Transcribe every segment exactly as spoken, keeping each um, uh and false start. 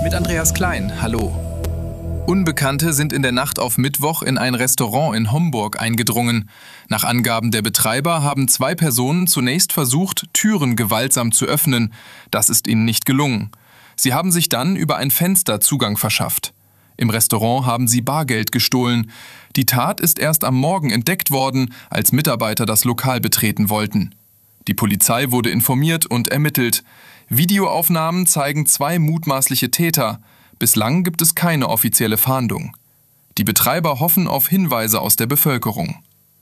mit Andreas Klein. Hallo. Unbekannte sind in der Nacht auf Mittwoch in ein Restaurant in Homburg eingedrungen. Nach Angaben der Betreiber haben zwei Personen zunächst versucht, Türen gewaltsam zu öffnen. Das ist ihnen nicht gelungen. Sie haben sich dann über ein Fenster Zugang verschafft. Im Restaurant haben sie Bargeld gestohlen. Die Tat ist erst am Morgen entdeckt worden, als Mitarbeiter das Lokal betreten wollten. Die Polizei wurde informiert und ermittelt. Videoaufnahmen zeigen zwei mutmaßliche Täter. Bislang gibt es keine offizielle Fahndung. Die Betreiber hoffen auf Hinweise aus der Bevölkerung.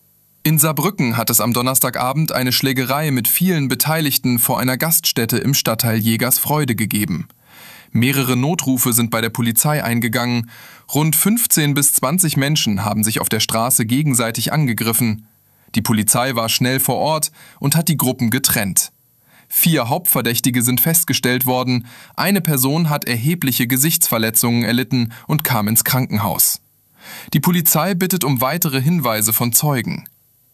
In Saarbrücken hat es am Donnerstagabend eine Schlägerei mit vielen Beteiligten vor einer Gaststätte im Stadtteil Jägersfreude gegeben. Mehrere Notrufe sind bei der Polizei eingegangen. Rund fünfzehn bis zwanzig Menschen haben sich auf der Straße gegenseitig angegriffen. Die Polizei war schnell vor Ort und hat die Gruppen getrennt. Vier Hauptverdächtige sind festgestellt worden. Eine Person hat erhebliche Gesichtsverletzungen erlitten und kam ins Krankenhaus. Die Polizei bittet um weitere Hinweise von Zeugen.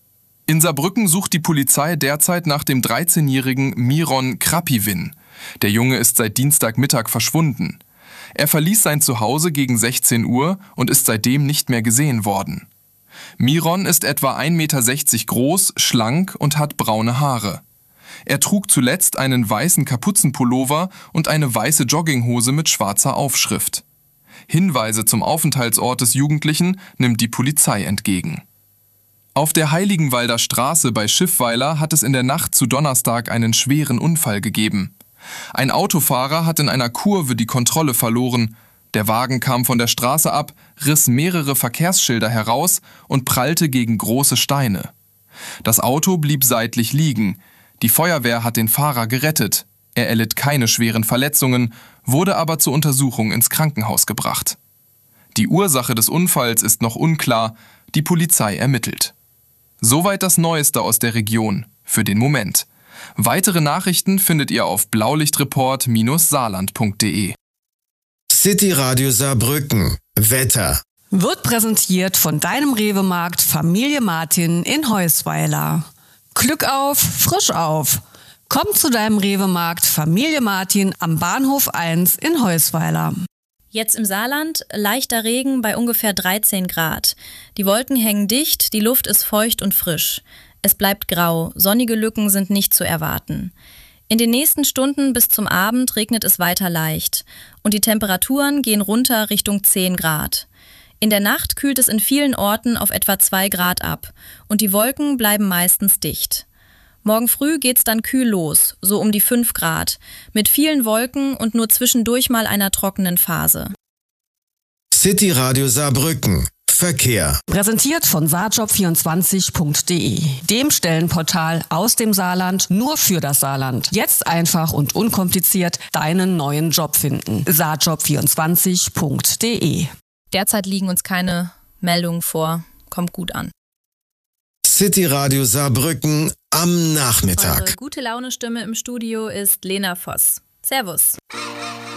In Saarbrücken sucht die Polizei derzeit nach dem dreizehnjährigen Miron Krapivin. Der Junge ist seit Dienstagmittag verschwunden. Er verließ sein Zuhause gegen sechzehn Uhr und ist seitdem nicht mehr gesehen worden. Miron ist etwa ein Meter sechzig groß, schlank und hat braune Haare. Er trug zuletzt einen weißen Kapuzenpullover und eine weiße Jogginghose mit schwarzer Aufschrift. Hinweise zum Aufenthaltsort des Jugendlichen nimmt die Polizei entgegen. Auf der Heiligenwalder Straße bei Schiffweiler hat es in der Nacht zu Donnerstag einen schweren Unfall gegeben. Ein Autofahrer hat in einer Kurve die Kontrolle verloren. Der Wagen kam von der Straße ab, riss mehrere Verkehrsschilder heraus und prallte gegen große Steine. Das Auto blieb seitlich liegen. Die Feuerwehr hat den Fahrer gerettet. Er erlitt keine schweren Verletzungen, wurde aber zur Untersuchung ins Krankenhaus gebracht. Die Ursache des Unfalls ist noch unklar, die Polizei ermittelt. Soweit das Neueste aus der Region, für den Moment. Weitere Nachrichten findet ihr auf blaulichtreport Bindestrich saarland Punkt de. City Radio Saarbrücken. Wetter. Wird präsentiert von deinem Rewe-Markt Familie Martin in Heusweiler. Glück auf, frisch auf. Komm zu deinem Rewe-Markt Familie Martin am Bahnhof eins in Heusweiler. Jetzt im Saarland leichter Regen bei ungefähr dreizehn Grad. Die Wolken hängen dicht, die Luft ist feucht und frisch. Es bleibt grau, sonnige Lücken sind nicht zu erwarten. In den nächsten Stunden bis zum Abend regnet es weiter leicht und die Temperaturen gehen runter Richtung zehn Grad. In der Nacht kühlt es in vielen Orten auf etwa zwei Grad ab und die Wolken bleiben meistens dicht. Morgen früh geht's dann kühl los, so um die fünf Grad, mit vielen Wolken und nur zwischendurch mal einer trockenen Phase. City Radio Saarbrücken. Verkehr. Präsentiert von saarjob vierundzwanzig Punkt de, dem Stellenportal aus dem Saarland nur für das Saarland. Jetzt einfach und unkompliziert deinen neuen Job finden. saarjob vierundzwanzig Punkt de. Derzeit liegen uns keine Meldungen vor. Kommt gut an. City Radio Saarbrücken am Nachmittag. Eure gute Laune Stimme im Studio ist Lena Voss. Servus.